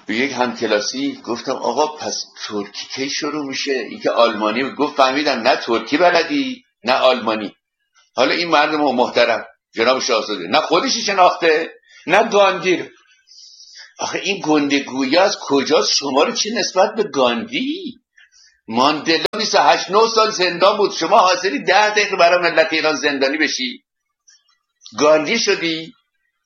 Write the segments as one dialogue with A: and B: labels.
A: به یک همکلاسی گفتم آقا پس ترکی کی شروع میشه؟ این که آلمانی بود. گفت فهمیدم نه ترکی بلدی نه آلمانی. حالا این مردم محترم جناب شاهزاده نه خودشی شناخته نه گاندی. آخه این گندگویی از کجاست؟ شما رو چه نسبت به گاندی؟ ماندلا 28-9 سال زندان بود، شما حاضری 10 دقیقه برای ملت ایران زندانی بشی؟ گاندی شدی؟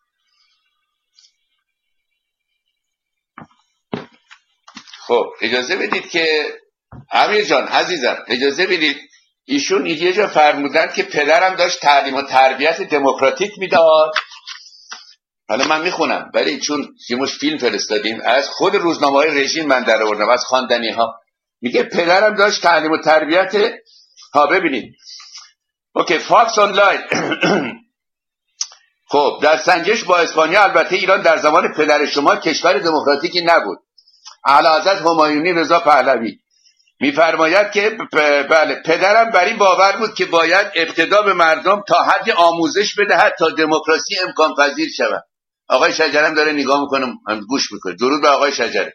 A: خب اجازه بدید که امیر جان عزیزم اجازه بدید، ایشون یه جا فرمودن که پدرم داشت تعلیم و تربیت دموکراتیک میداد. حالا من میخونم ولی چون یه مش فیلم فرستادیم از خود روزنامه‌های رژیم من در آوردم از خواندنی ها. میگه پدرم داشت تعلیم و تربیت ببینید اوکی فاکس آنلاین. خب در سنجش با اسپانیا البته ایران در زمان پدر شما کشور دموکراتیکی نبود. اعلیحضرت همایونی رضا پهلوی میفرماید که بله پدرم بر این باور بود که باید ابتدا به مردم تا حد آموزش بدهد تا دموکراسی امکان پذیر شود. آقای شجرم داره نگاه میکنه گوش میکنه. درود به آقای شجره.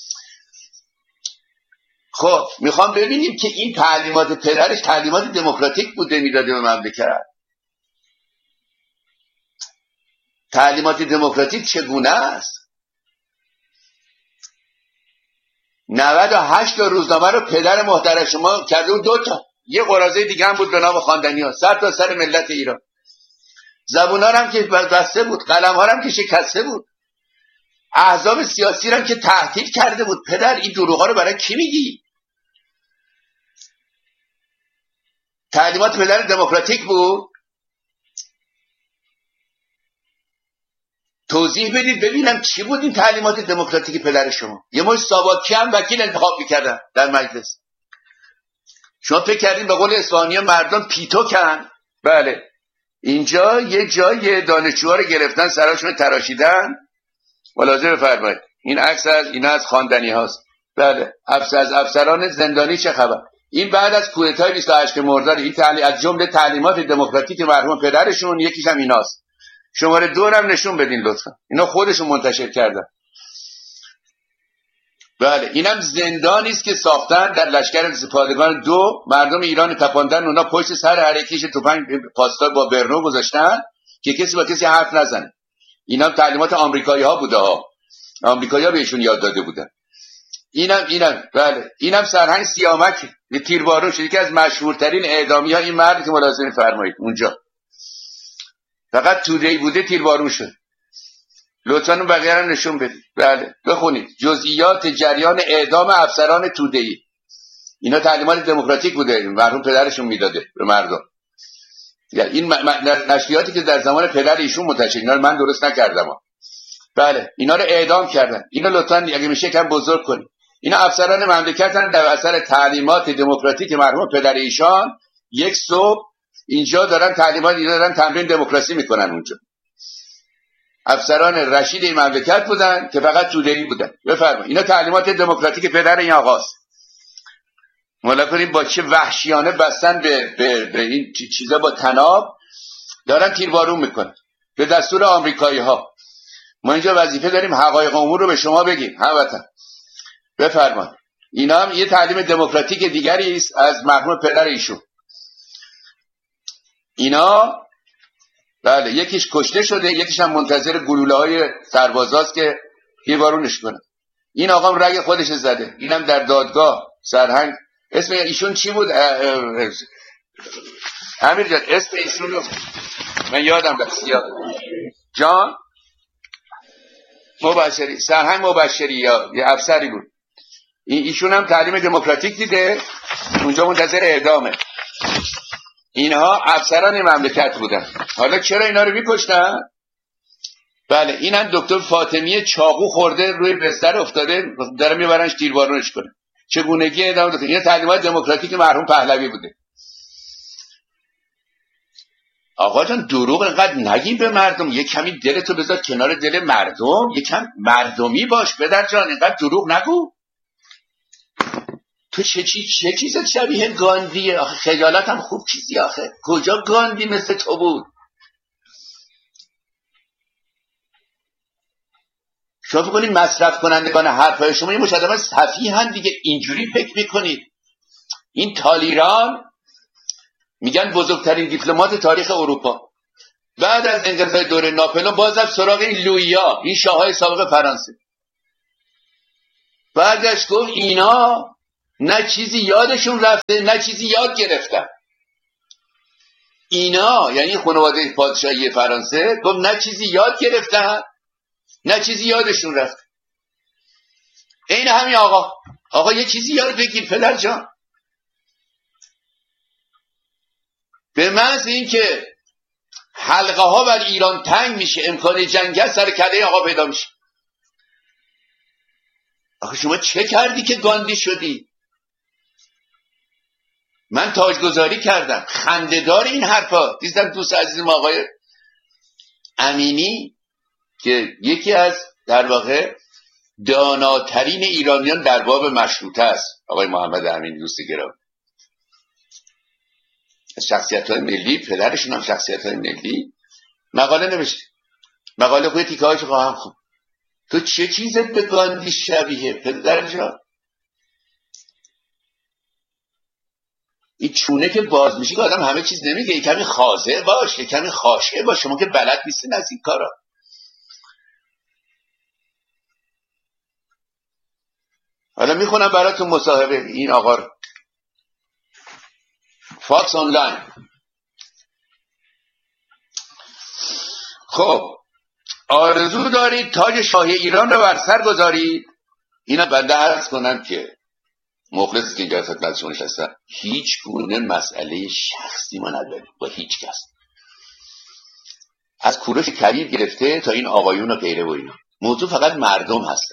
A: خب میخوام ببینیم که این تعلیمات پدرش تعلیمات دموکراتیک بوده میداده به مملکت. تعلیمات دموکراتیک چگونه است؟ 98 تا روزنامه رو پدر محترم شما کرده و 2 تا یه قراضه دیگه هم بود به نام خواندنی ها سر تا سر ملت ایران. زبون ها هم که بسته بود، قلم ها هم که شکسته بود، احزاب سیاسی هم که تهدید کرده بود. پدر این دروغ ها رو برای کی میگی؟ تعلیمات پدر دموکراتیک بود؟ توضیح بدید ببینم چی بود این تعلیمات دموکراتیک پدر شما؟ یه مش ساواکی هم وکیل انتخاب میکردن در مجلس. شما فکر کردین به قول اصفهانی مردم پیتوکن؟ بله اینجا یه جای دانشجوها رو گرفتن سراشون تراشیدن. ملاحظه بفرمایید این عکس از خواندنی هاست. بله از افسران زندانی چه خبر؟ این بعد از کودتای 28 مرداد. این از جمله تعلیمات دموکراتیک مرحوم پدرشون یکیش هم ایناست. شماره 2 هم نشون بدین لطفا. اینا خودشون منتشر کردن. بله اینم زندانی است که ساختن در لشکر پادگان 2 مردم ایران تپاندن. اونا پشت سر هر یکیش تفنگ پاسدار با برنو گذاشتن که کسی با کسی حرف نزنه. اینم تعلیمات آمریکایی‌ها بوده ها. آمریکایی‌ها بهشون یاد داده بودن. اینم بله اینم سرهنگ سیامک یه تیربارون شد. یکی از مشهورترین اعدامی‌ها این مرد که ملاحظه فرمایید اونجا فقط توده‌ای بوده تیربارون شد. لطفاً اون بقیه رو نشون بدید. بله بخونید جزئیات جریان اعدام افسران توده‌ای. اینا تعلیمات دموکراتیک بوده مرحوم پدرشون میداده به مردم. یعنی این نشریاتی که در زمان پدر ایشون منتشر اینا رو من درست نکردم. بله اینا رو اعدام کردن. اینا لطفاً اگه میشه کم بزرگ کنید. اینا افسران مملکتن در اثر تعلیمات دموکراتیک مرحوم پدر ایشان. یک صبح اینجا دارن تعلیمات اینا دارن تمرین دموکراسی میکنن اونجا. افسران رشید این مملکت بودن که فقط توده‌ای بودن. بفرمایید اینا تعلیمات دموکراتیک پدر این آقاست. مولا کنیم با چه وحشیانه بستن به این چیزا با تناب دارن تیربارون میکنن به دستور آمریکایی ها. ما اینجا وظیفه داریم حقایق امور رو به شما بگیم هموطن. بفرمایید اینا هم یه تعلیم دموکراتیک دیگری است از مرحوم پدر ایشون. اینا بله یکیش کشته شده یکیش هم منتظر گلوله‌های سربازاست که تیربارونش کنه. این آقا رگ خودش زده. اینم در دادگاه سرهنگ. اسم ایشون چی بود؟ امیر جان اسم ایشون رو من یادم رفت. جان مبشری سرهنگ مبشری یا یه افسری بود. ایشون هم تعلیم دموکراتیک دیده اونجا منتظر اعدامه. اینها افسران مملکت بودن. حالا چرا اینا رو می‌کشتن؟ بله اینم دکتر فاطمی چاقو خورده روی بستر افتاده داره میبرنش تیربارونش کنه. چگونگی اعدام داده. این تعلیمات دموکراتیک مرحوم پهلوی بوده. آقا جان دروغ انقدر نگیم به مردم. یک کمی دلتو بذار کنار دل مردم. یک کم مردمی باش پدر جان. انقدر دروغ نگو. تو چه چیز شبیه گاندیه آخه. خجالت هم خوب چیزی آخه. کجا گاندی مثل تو بود؟ شما فکر کنید مصرف کنندگان حرفای شما این مشاهده سفیهن دیگه، اینجوری فکر میکنید. این تالیران میگن بزرگترین دیپلمات تاریخ اروپا، بعد از انقضای دوره ناپلئون باز رفت سراغ این لوئیا، این شاههای سابق فرانسه، بعدش گفت اینا نه چیزی یادشون رفته نه چیزی یاد گرفتن. اینا یعنی خانواده پادشاهی فرانسه، گفت نه چیزی یاد گرفتن نه چیزی یادشون رفته. این همین آقا یه چیزی یاد بگیر پدر جان. به محض این که حلقه ها بر ایران تنگ میشه، امکان جنگ است، سر کله آقا پیدا میشه. آخه شما چه کردی که گاندی شدی؟ من تاجگذاری کردم. خنده‌دار این حرفا. دیدم دوست عزیزم آقای امینی که یکی از در واقع داناترین ایرانیان در باب مشروطه است، آقای محمد امینی دوست گرامی، شخصیت‌های ملی، پدرشون هم شخصیت‌های ملی، مقاله نوشته. مقاله خوی تیکه‌هاش خواهم خوب. تو چه چیزت به گاندی شبیه پدر جان؟ این چونه که باز میشه که آدم همه چیز نمیگه. یک کمی خاضع باش، یک کمی خاشعه باش. شما که بلد نیستین از این کارا. حالا میخونم براتون مصاحبه این آقا رو. فاکس آنلاین. خب آرزو دارید تاج شاهی ایران رو بر سر گذارید؟ اینا بنده عرض کنم که مخلص که اینجا خدمت شما نشستم، هیچ گونه مسئله شخصی ما نداریم با هیچ کس، از کوروش کبیر گرفته تا این آقایون و غیره و اینا. موضوع فقط مردم هستن،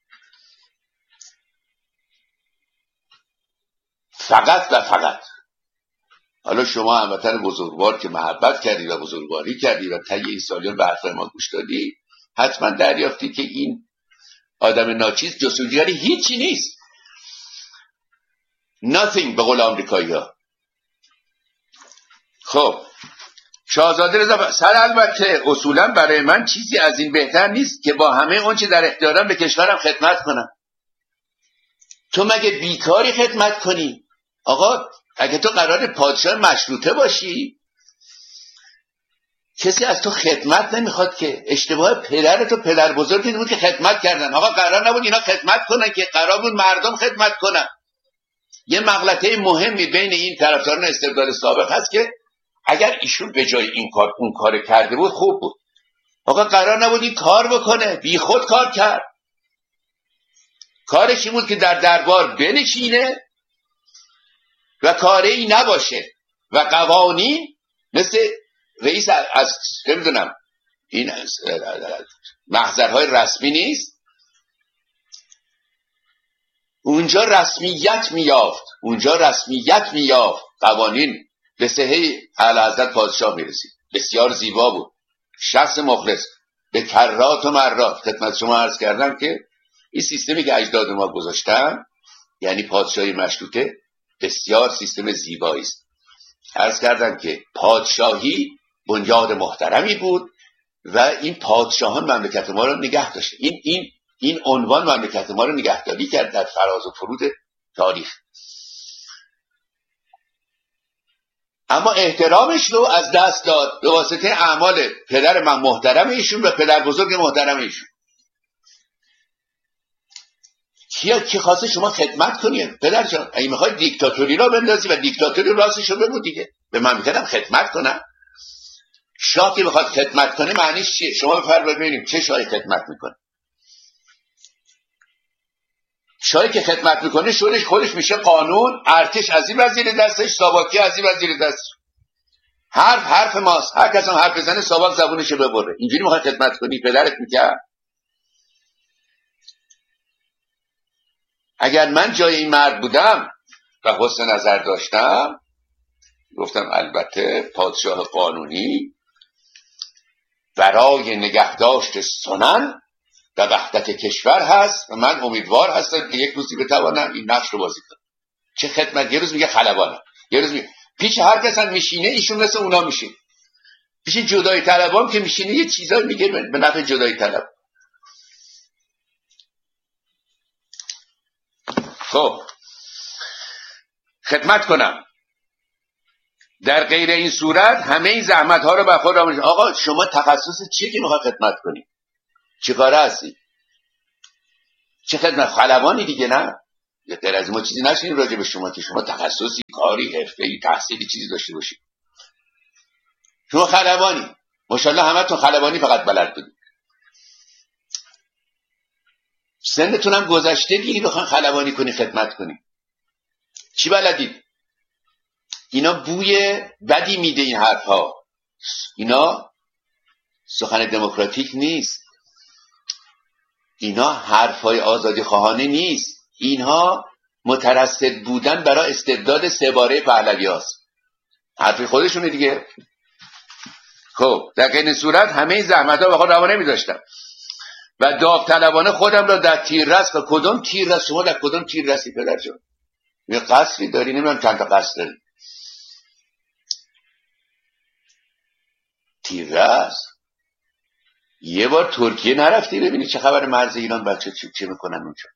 A: فقط و فقط. حالا شما هموطن بزرگوار که محبت کردید و بزرگواری کردید و طی این سالیان به حرفای ما گوش دادید، حتما دریافتی که این آدم ناچیز جستجوگری هیچی نیست. nothing به قول آمریکایی ها. خب شاهزاده رضا سر البته اصولا برای من چیزی از این بهتر نیست که با همه اون چه در اختیارم به کشورم خدمت کنم. تو مگه بیکاری خدمت کنی؟ آقا اگه تو قرار پادشاه مشروطه باشی، کسی از تو خدمت نمیخواد که. اشتباه پدرت و پدر بزرگت بود که خدمت کردن. آقا قرار نبود اینا خدمت کنن که، قرار بود مردم خدمت کنن. یه مغلطه مهمی بین این طرفداران استبداد سابق هست که اگر ایشون به جای این کار اون کار کرده بود خوب بود. آقا قرار نبود این کار بکنه، بی خود کار کرد. کارش این بود که در دربار بنشینه و کاری نباشه و قوانین مثل رئیس از نمیدونم این محضرهای رسمی نیست، اونجا رسمیت میافت، قوانین به صحه اعلیحضرت پادشاه میرسید. بسیار زیبا بود، شخص مخلص. به کرات و مرات خدمت شما عرض کردم که این سیستمی که اجداد ما گذاشتن، یعنی پادشاهی مشروطه، بسیار سیستم زیبایی است. عرض کردم که پادشاهی بنیاد محترمی بود و این پادشاهان مملکت ما رو نگه داشته. این عنوان مملکت ما رو نگهداری کرد در فراز و فرود تاریخ. اما احترامش رو از دست داد به واسطه اعمال پدر من محترم ایشون و پدر بزرگ محترم ایشون. کی خواسته شما خدمت کنید پدر جان؟ اگه میخوای دیکتاتوری را بندازی و دیکتاتوری راستش رو بگو دیگه، به مملکتم خدمت کنم. شاه که بخواد خدمت کنه معنیش چیه؟ شما بفرمایید ببینیم چه شاهی خدمت میکنه. شاهی که خدمت میکنه شورش خودش میشه قانون، ارتش از این وزیر دستش، ساواکی از این وزیر دستش. حرف ماست، هر کس هم حرف بزنه ساواک زبونشو ببره. اینجوری میخواد خدمت کنی؟ پدرت میکرد؟ اگر من جای این مرد بودم و حسن نظر داشتم، گفتم البته پادشاه قانونی برای نگهداشت سنن و وحدت کشور هست و من امیدوار هستم که یک روزی بتوانم این نقش رو بازی کنم. چه خدمت؟ یه روز میگه خلبانم، یه روز میگه پیش هر کس هم میشینه ایشون مثل اونا میشه. پیش جدایی طلبام که میشینه یه چیزایی میگه به نفع جدایی طلب. خب خدمت کنم، در غیر این صورت همه این زحمت ها رو بر خود آموزش. آقا شما تخصص چیه که میخوای خدمت کنی؟ چه کاره هستی؟ چه خدمت؟ خلبانی دیگه نه؟ یا غیر از ما چیزی نشینیم راجع به شما که شما تخصصی، کاری، حرفه‌ای، تحصیلی چیزی داشته باشید. شما خلبانی، ماشاءالله همتون خلبانی فقط بلد بودید. سنتون هم گذشته دیگه بخواین خلبانی کنی خدمت کنی. چی بلدید؟ اینا بوی بدی میده این حرفها. اینا سخن دموکراتیک نیست. اینا حرفهای آزادی خواهانه نیست. اینها مترصد بودن برای استبداد سه‌باره پهلوی هاست. حرفی خودشونه دیگه. خب در این صورت همه این زحمت ها به خود روا نمی‌داشتم و داوطلبانه خودم را در تیررس. و کدوم تیررس؟ شما در کدوم تیررسی پدر جان؟ یه قصری داری؟ نمیدونم چند تا قصر داری. تیررس؟ یه بار ترکیه نرفتی ببینی چه خبر مرز ایران بچه چه میکنن اونجا؟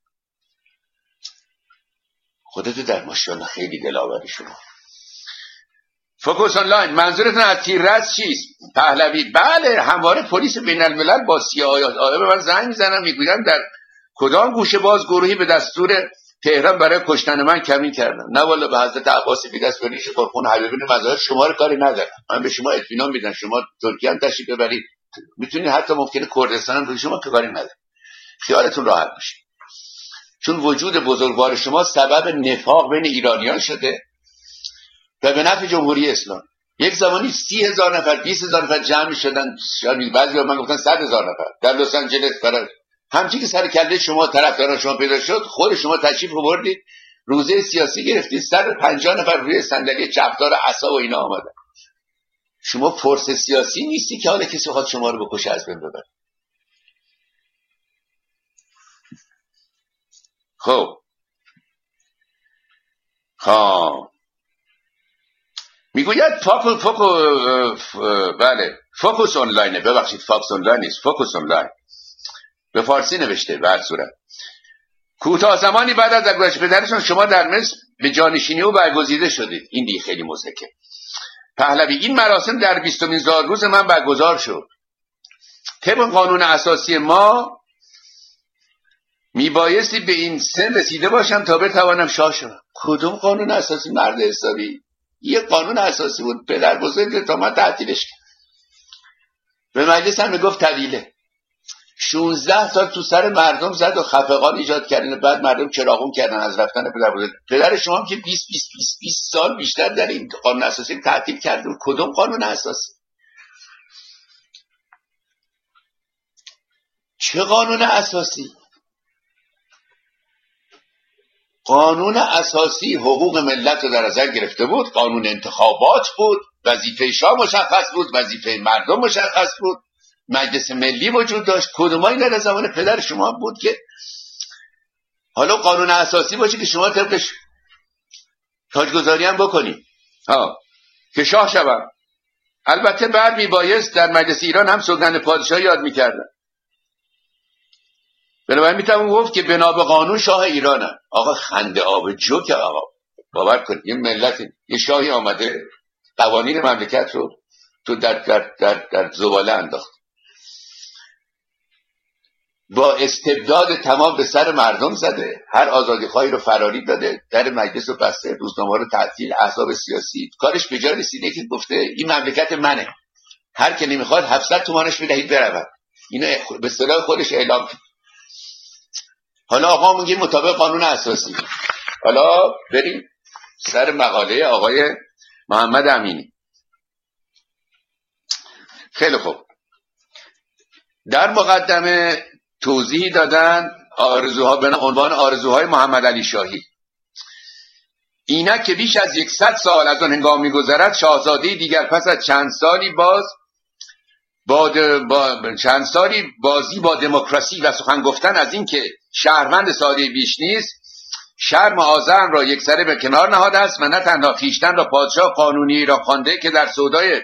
A: خودت در ماشاءالله خیلی دلاوری شما. فوکوس آنلاین، منظورتون از تیررس چیست؟ پهلوی؟ بله، همواره پلیس بین الملل با CIA به من زنگ میزنن میگویند در کدام گوشه باز گروهی به دستور تهران برای کشتن من کمین کردن. نه والا به حضرت عباس بی‌دستوریش قربون حبیبین مظاهر شما رو کاری ندارم. من به شما اطمینان میدم شما ترکیه هم تشریف ببرید، میتونید حتی ممکنه کردستان هم به شما کاری نداره. خیالتون راحت باشه. چون وجود بزرگوار شما سبب نفاق بین ایرانیان شده و به نفع جمهوری اسلامی. یک زمانی 30,000 نفر 20,000 نفر جمع شدن، بعضی من گفتن 100,000 نفر در لس آنجلس برای همچی که سر کله شما طرفداران شما پیدا شد. خود شما تشریف آوردید، روزه سیاسی گرفتید، 150 نفر روی صندلی چپدار عصا و اینا آمدن. شما فرس سیاسی نیستی که حالا کسی خواهد شما رو بکشه از بین ببره. خب میگوید بله فوکوس آنلاینه، ببخشید فاکس آنلاین نیست، فوکوس آنلاین به فارسی نوشته. به هر صورت کوتاه زمانی بعد از درگذشت پدرشون شما در مصر به جانشینی او برگزیده شدید. این دیگه خیلی مضحکه. پهلوی، این مراسم در 20مین زادروز من برگزار شد. طبق قانون اساسی ما میبایستی به این سن رسیده باشم تا بتوانم شاه شدم. کدوم قانون اساسی مرد حسابی؟ یه قانون اساسی بود پدر بزرگ تا من تعطیلش کرد. به مجلس هم میگفت طویله. 16 سال تو سر مردم زد و خفقان ایجاد کردن، بعد مردم چراغون کردن از رفتن پدر بزرگ. پدر شما هم که 20 سال بیشتر در این قانون اساسی تعطیل کرده. کدوم قانون اساسی؟ چه قانون اساسی؟ قانون اساسی حقوق ملت رو در نظر گرفته بود. قانون انتخابات بود، وظیفه شاه مشخص بود، وظیفه مردم مشخص بود، مجلس ملی وجود داشت. کدومایی در زمان پدر شما بود که حالا قانون اساسی باشه که شما طبقش تاجگذاری هم بکنی که شاه شوم؟ البته بعد میبایست در مجلس ایران هم سوگند پادشاهی یاد میکردن. بنابراین میتونم گفت که بنا به قانون شاه ایرانم. آقا خنده آب جو که آقا باور کنید یه ملت، یه شاهی آمده قوانین مملکت رو تو در زباله انداخت، با استبداد تمام به سر مردم زده، هر آزادیخواهی رو فراری داده، در مجلس رو بسته، روزنامه رو تعطیل، احزاب سیاسی. کارش به جا رسیده که گفته این مملکت منه، هر که نمیخواد 700 تومانش بدهید برود. اینو به اصطلاح خودش اعلام کرد. حالا آقا میگه مطابق قانون اساسی. حالا بریم سر مقاله آقای محمد امینی. خیلی خوب، در مقدمه توضیحی دادن آرزوها به عنوان آرزوهای محمد علی شاهی. اینک که بیش از 100 سال از آن هنگام می‌گذرد، شاهزاده دیگر پس از چند سالی بازی با دموکراسی و سخن گفتن از این که شهروند ساده بیش نیست، شرم آذرم را یکسره به کنار نهاده است و نه تنها خویشتن را پادشاه قانونی را خوانده که در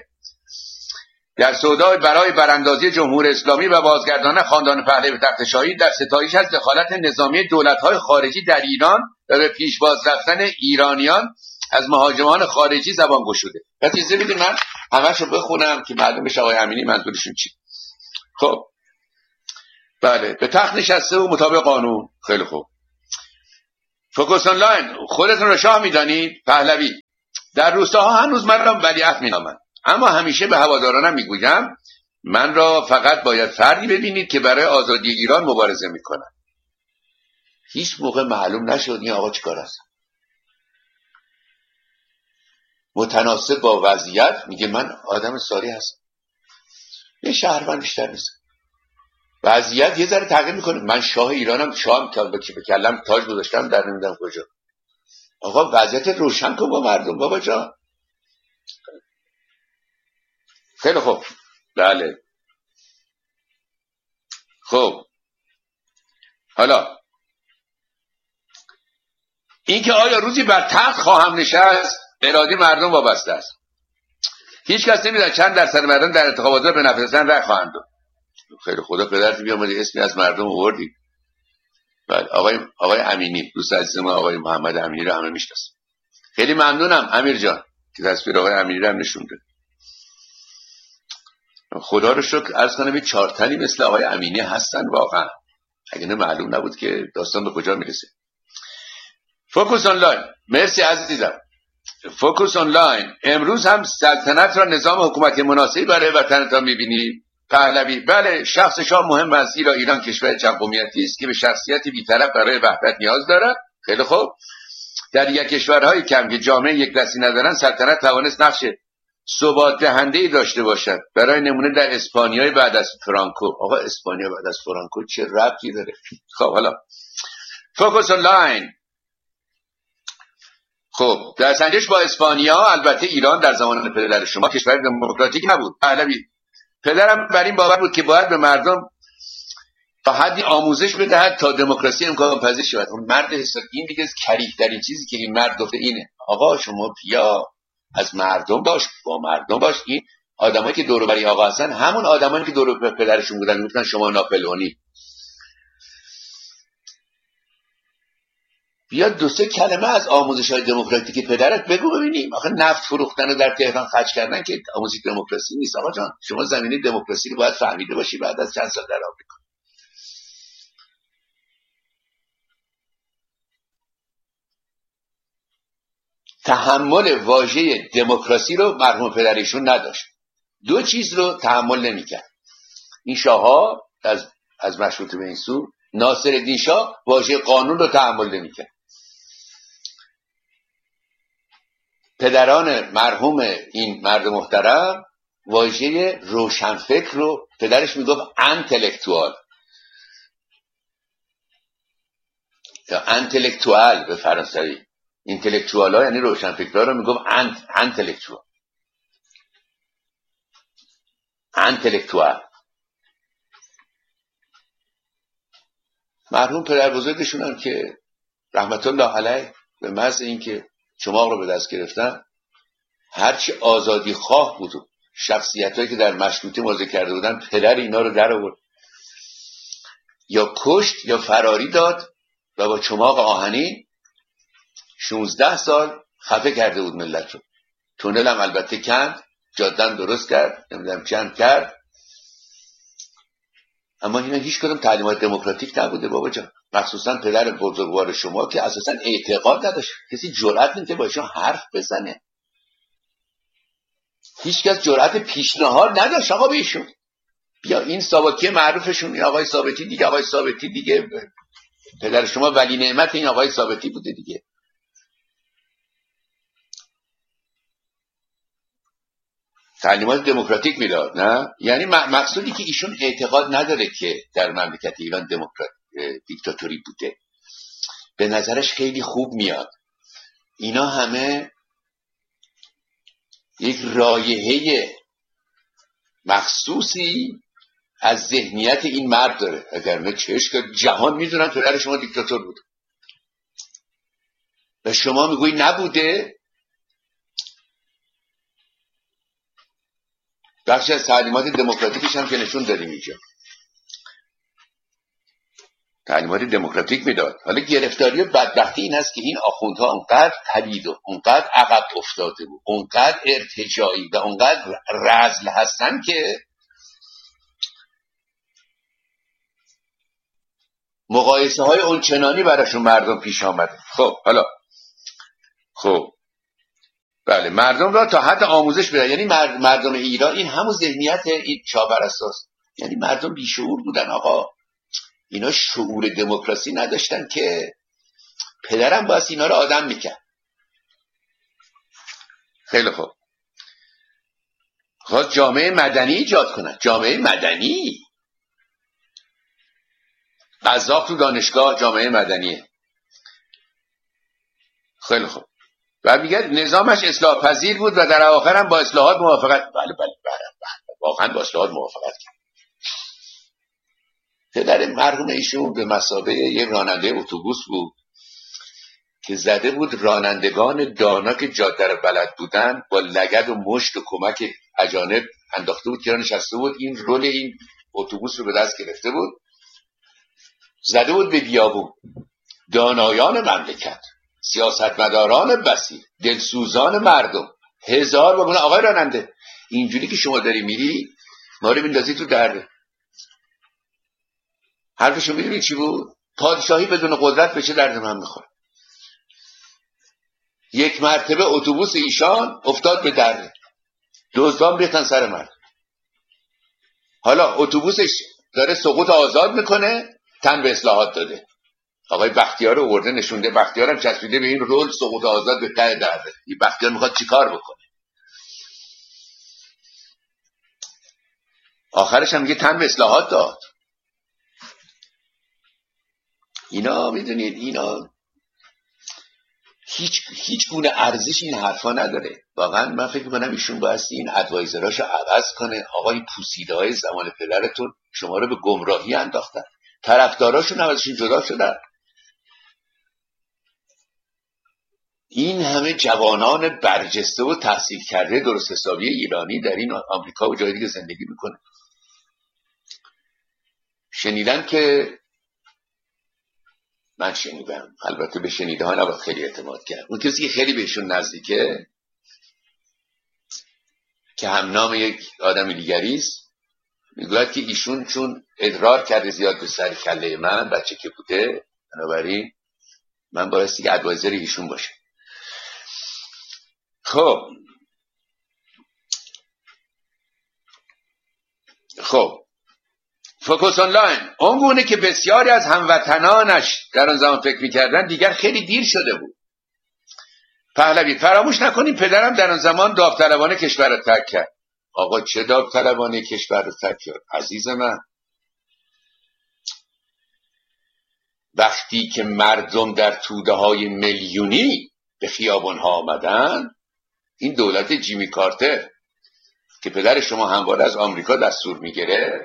A: سودای برای براندازی جمهوری اسلامی و بازگرداندن خاندان پهلوی به تخت شاهی در ستایش از دخالت نظامی دولت‌های خارجی در ایران و به پیش باز رفتن ایرانیان از مهاجمان خارجی زبان گشوده. پس اجازه بدید من همشو بخونم که معلوم بشه آقای امینی منظورشون چی. خب بله، به تخت نشسته و مطابق قانون. خیلی خوب. فوکوس آنلاین، خودتون رو شاه میدانید؟ پهلوی: در روستاها هنوز من را ولیعهد مینامند، اما همیشه به هوادارانم میگویم من را فقط باید فردی ببینید که برای آزادی ایران مبارزه میکنه. هیچ موقع معلوم نشد این آقا چیکار است. متناسب با وضعیت میگه من آدم ساری هستم، یه شهروند بیشتر نیست. وضعیت یه ذره تغییر میکنه، من شاه ایرانم، شاه به کلم تاج گذاشتم در نمیدونم کجا. آقا وضعیت روشن کن با مردم بابا جان. خیلی خوب. بله خب، حالا این که آیا روزی بر تخت خواهم نشست اراده مردم وابسته است. هیچ کس نمیدونه چند درصد مردم در انتخابات به نفع رأی خواهند داد. خیلی خدا پدرت بیامده اسمی از مردم آوردی. بله آقای امینی، دوست عزیز ما آقای محمد امینی رو همه میشناسن. خیلی ممنونم امیر جان که تصویر آقای امینی رو هم نشونده. خدا رو شکر عرض کنم 4 تنی مثل آقای امینی هستن واقعا، اگه نه معلوم نبود که داستان به کجا میرسه. فوکوس آنلاین، مرسی عزیزم. فوکوس آنلاین، امروز هم سلطنت را نظام حکومتی مناسبی برای وطنتان میبینی؟ پهلوی: بله، شخص شاه مهم است، زیرا ایران کشور چند قومیتی است که به شخصیتی بی‌طرف برای وحدت نیاز دارد. خیلی خوب. در یک کشورهای کم که جامعه یک دستی ندارن، سلطنت توانست نقش ثبات دهنده‌ای داشته باشد. برای نمونه در اسپانیا بعد از فرانکو. آقا اسپانیا بعد از فرانکو چه ربطی داره؟ خب حالا فوکوس آنلاین. خب در سنجش با اسپانیا، البته ایران در زمان پدر شما کشور دموکراتیک نبود. پهلوی: پدرم بر این باور بود که باید به مردم تا حدی آموزش بدهد تا دموکراسی امکان پذیر شود. اون مرد حساب این دیگه کریک در این چیزی که این مرد گفته اینه. آقا شما بیا از مردم باش، با مردم باش. این آدمایی که دور و بر آقا هستن همون آدمایی که دور و بر پدرشون بودن، میگفتن شما ناپلئونی. بیا 2-3 کلمه از آموزش‌های دموکراتیک پدرت بگو ببینیم. آخه نفت فروختن و در تهران خرج کردن که آموزش دموکراسی نیست. آقا جان شما زمینه دموکراسی رو باید فهمیده باشی بعد از چند سال در آمریکا. تحمل واژه دموکراسی رو مرحوم پدرشون نداشت. 2 چیز رو تحمل نمی‌کرد. این شاه‌ها از مشروطه به این سو، ناصرالدین شاه واژه قانون رو تحمل نمی‌کرد. پدران مرحوم این مرد محترم واژه روشنفکر رو، پدرش میگفت انتلکتوال یا انتلکتوال به فرانسوی. اینتלקچوال ها یعنی روشنفکرها رو میگفت انتلکتوال. مرحوم پدر بزرگشون هم که رحمت الله علیه به محض اینکه چماق رو به دست گرفتن، هرچی آزادی خواه بود و شخصیتایی که در مشروطه مبارزه کرده بودن، پدر اینا رو در آورد، یا کشت یا فراری داد و با چماق آهنی 16 سال خفه کرده بود ملت رو. تونل هم البته کند، جاده هم درست کرد، نمیدونم چند کرد، اما اینا هیچ کدوم تعلیمات دموکراتیک نبوده بابا جان. مخصوصا پدر بزرگوار شما که اساسا اعتقاد نداشت، کسی جرأت نمی‌کنه با ایشون حرف بزنه. هیچ کس جرأت پیشنهاد نداشت آقا بهشون. بیا این ثابتی معروفشون، این آقای ثابتی دیگه پدر شما ولی نعمت این آقای ثابتی بوده دیگه. تعلیمات دموکراتیک میداد، نه؟ یعنی مقصودی که ایشون اعتقاد نداره که در مملکت ایران دیکتاتوری بوده. به نظرش خیلی خوب میاد. اینا همه یک رایحه مخصوصی از ذهنیت این مرد داره. اگر نه چش که جهان میدونن پدر شما دیکتاتور بود و شما میگویی نبوده. بخشی از تعلیمات دموکراتیکش هم که نشون دادیم اینجا. تعلیمات دموکراتیک میداد. حالا گرفتاری و بدبختی این است که این آخوندها اونقدر پلید و اونقدر عقب افتاده و اونقدر ارتجاعی و اونقدر رذل هستن که مقایسه های اونچنانی براشون مردم پیش آمده. خب حالا خب بله، مردم را تا حد آموزش بده. یعنی مردم ایران این همون ذهنیت این شاهپرستاست. یعنی مردم بیشعور بودن آقا، اینا شعور دموکراسی نداشتن که پدرم باید اینا رو آدم میکرد. خیلی خوب، خواست جامعه مدنی ایجاد کنن. جامعه مدنی، قذاق تو دانشگاه جامعه مدنیه. خیلی خوب، و میگه نظامش اصلاح پذیر بود و در اواخر هم با اصلاحات موافقت. بله واقعا با اصلاحات موافقت کرد. پدر مرحوم ایشون به مثابه یک راننده اتوبوس بود که زده بود رانندگان دانا که جاده رو بلد بودن با لگد و مشت و کمک اجانب انداخته بود که نشسته بود، این رول این اتوبوس رو به دست گرفته بود، زده بود به بیابون. دانایان مملکت، سیاستمداران بسیط، دلسوزان مردم، هزار بگونه آقای راننده اینجوری که شما داری میری ما رو میندازی تو درده. حرفشو میدونی چی بود؟ پادشاهی بدون قدرت به چه درد من میخوره. یک مرتبه اتوبوس ایشان افتاد به درده، دزدان ریختن سر مرد. حالا اتوبوسش داره سقوط آزاد میکنه، تن به اصلاحات داده. آقای بختیار رو آورده نشونده، بختیار هم چسبیده به این رول سقوط آزاد به ته درده. این بختیار میخواد چیکار بکنه؟ آخرش هم میگه تن به اصلاحات داد. اینا میدونید اینا هیچ گونه ارزش این حرفا نداره. واقعا من فکر می‌کنم ایشون بایستی این ادوایزراشو عوض کنه. آقای پوسیده‌های زمان پدرتون شما رو به گمراهی انداختن، طرفداراشون هم ازشون جدا شدن. این همه جوانان برجسته و تحصیل کرده درست حسابی ایرانی در این آمریکا و جای دیگه زندگی میکنه. شنیدن که من شنیدم، البته به شنیده ها نباید خیلی اعتماد کرد. اون کسی که خیلی بهشون نزدیکه که هم نام یک آدم دیگریست، میگوید که ایشون چون ادرار کرده زیاد به سر کله من بچه که بوده، بنابراین من بایستی که ادوایزر ایشون باشه. خب فوکوس آنلاین اون گونه که بسیاری از هموطنانش در آن زمان فکر میکردن دیگر خیلی دیر شده بود. پهلوی فراموش نکنیم پدرم در آن زمان داوطلبانه کشور را ترک کرد. آقا چه داوطلبانه کشور را ترک کرد عزیز من؟ وقتی که مردم در توده های میلیونی به خیابان ها آمدن، این دولت جیمی کارتر که پدر شما همواره از آمریکا دستور میگیره،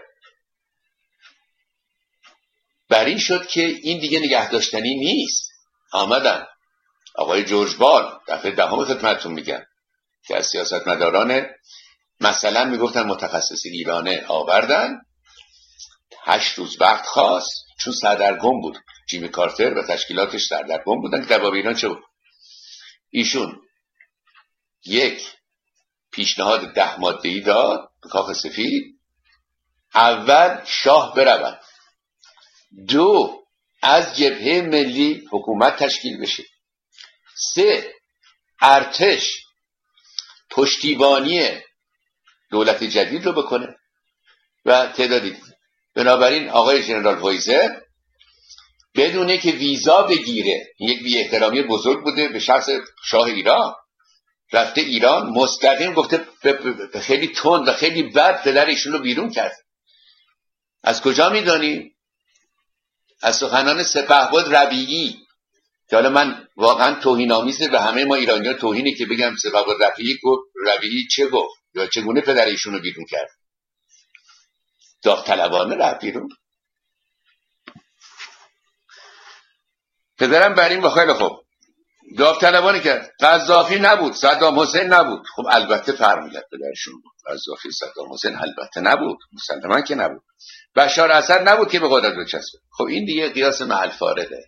A: بر این شد که این دیگه نگه داشتنی نیست. آمدن آقای جورج بال، دفعه دهم خدمتتون میگم، که از سیاستمداران مثلا میگفتن متخصص ایرانه، آوردن 8 روز وقت خواست، چون سردرگم بود جیمی کارتر و تشکیلاتش سردرگم بودن که در باب ایران چه بود. ایشون یک پیشنهاد 10 ماده‌ای داد به کاخ سفید. اول شاه برود، 2 از جبهه ملی حکومت تشکیل بشه، 3 ارتش پشتیبانی دولت جدید رو بکنه و تعدادی. بنابراین آقای ژنرال وایزر بدونه که ویزا بگیره، یک بی احترامی بزرگ بوده به شخص شاه ایران، رفته ایران مستقیم گفته خیلی تند و خیلی بد پدر ایشون رو بیرون کرد. از کجا میدانی؟ از سخنان سپهبد ربیعی، که حالا من واقعا توهین‌آمیزه به همه ما ایرانی‌ها توهینی که بگم سپهبد ربیعی گفت. ربیعی چه گفت یا چگونه پدر ایشون رو بیرون کرد؟ داوطلبانه رفت بیرون. پدرم بر این خیلی خوب داوطلبانه کرد. قذافی نبود، صدام حسین نبود. خب البته فرمیدن پدرشون بود. قذافی صدام حسین البته نبود، مسلما که نبود. بشار اسد نبود که به قدرت بچسبه. خب این دیگه قیاس محل فارغه